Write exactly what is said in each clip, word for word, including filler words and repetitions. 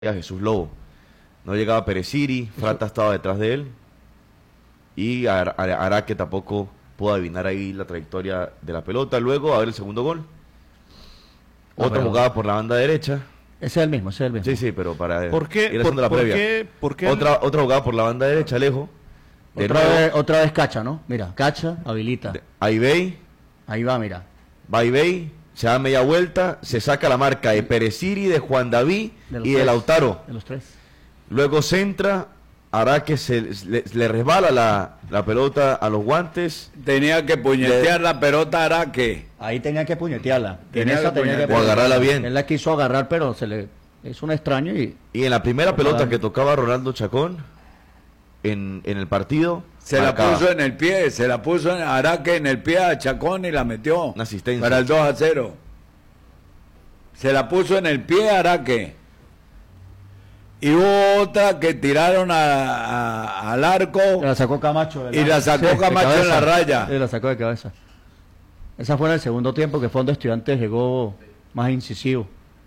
a Jesús Lobo. No llegaba Pereciri, Frata estaba detrás de él y Ar Ar Araque tampoco pudo adivinar ahí la trayectoria de la pelota. Luego a ver el segundo gol. No, Otra pero... jugada por la banda derecha. Ese es el mismo, ese es el mismo. Sí, sí, pero para ¿Por qué? ir haciendo ¿Por, la por previa. qué? ¿Por qué? Otra, otra jugada por la banda derecha, Alejo. De Otra nuevo, vez, otra vez Cacha, ¿no? Mira, Cacha habilita. de- Aibey, Ahí va, mira. va Aibey, se da media vuelta, se saca la marca de Pereciri, de Juan David De los y de tres. Lautaro. De los tres. Luego centra, Araque se le, le resbala la, la pelota a los guantes. Tenía que puñetear la pelota a Araque. Ahí tenía que puñetearla. Tenía En esa que tenía que puñetearla. O agarrarla bien. Él la quiso agarrar, pero se le es un extraño y Y en la primera pelota Ojalá. que tocaba Rolando Chacón en, en el partido, Se la marcaba. puso en el pie, se la puso en Araque en el pie a Chacón y la metió. Una asistencia. Para el dos a cero. Se la puso en el pie a Araque. Y hubo otra que tiraron a- a- al arco. la sacó Camacho. ¿verdad? Y la sacó de Camacho en cabeza. la raya. Sí, la sacó de cabeza. Esa fue en el segundo tiempo, que fue donde Estudiantes llegó más incisivo.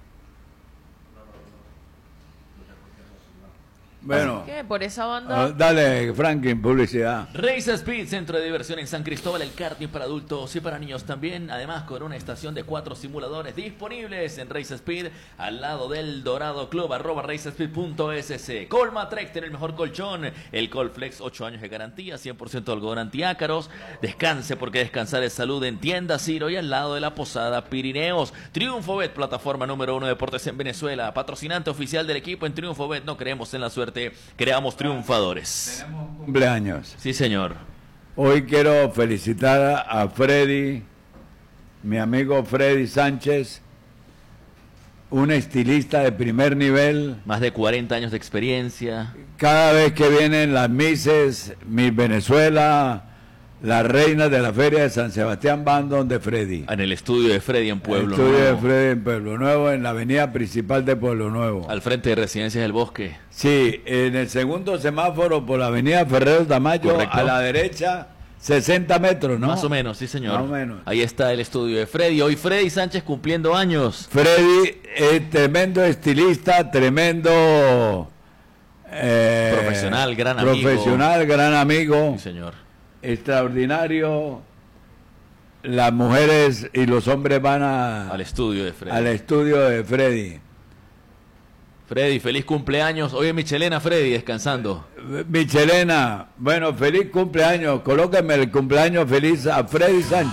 Bueno, ¿Qué? Por esa ah, banda. dale, Franklin, publicidad. Race Speed, centro de diversión en San Cristóbal, el karting para adultos y para niños también, además con una estación de cuatro simuladores disponibles en Race Speed, al lado del Dorado Club, arroba racespeed punto es. Colmatrek, tiene el mejor colchón, el Colflex, ocho años de garantía, cien por ciento de algodón antiácaros, descanse porque descansar es salud en Tienda Ciro y al lado de la Posada Pirineos. Triunfo Bet, plataforma número uno de deportes en Venezuela, patrocinante oficial del equipo en Triunfo Bet, no creemos en la suerte, creamos triunfadores. Cumpleaños. Sí, señor. Hoy quiero felicitar a Freddy, mi amigo Freddy Sánchez, un estilista de primer nivel. Más de cuarenta años de experiencia. Cada vez que vienen las Mises, Miss Venezuela, las reinas de la Feria de San Sebastián van donde Freddy. En el estudio de Freddy en Pueblo El estudio Nuevo. de Freddy en Pueblo Nuevo, en la avenida principal de Pueblo Nuevo. Al frente de Residencias del Bosque. Sí, en el segundo semáforo por la avenida Ferrer Tamayo, Correcto. a la derecha, sesenta metros, ¿no? Más o menos, sí, señor. Más o menos. Ahí está el estudio de Freddy. Hoy Freddy Sánchez cumpliendo años. Freddy es tremendo estilista, tremendo... eh, Profesional, gran amigo. Profesional, gran amigo. Sí, señor. Extraordinario. Las mujeres y los hombres van a, Al estudio de Freddy. al estudio de Freddy. Freddy, feliz cumpleaños. Hoy es Michelena, Freddy, descansando. Michelena, bueno, feliz cumpleaños. Colóquenme el cumpleaños feliz a Freddy Sánchez.